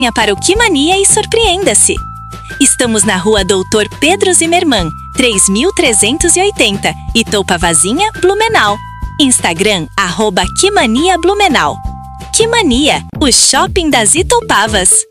Venha para o Que Mania e surpreenda-se! Estamos na rua Doutor Pedro Zimmermann, 3380, Itopavazinha, Blumenau. Instagram, @QManiaBlumenau. Que Mania, o shopping das Itopavas.